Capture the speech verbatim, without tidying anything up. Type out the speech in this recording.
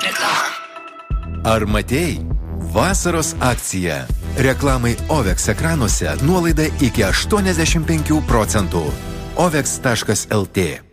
Reklama. Ar matei? Vasaros akcija. Reklamai Ovex ekranuose nuolaida iki aštuoniasdešimt penkių procentų. ovex taškas lt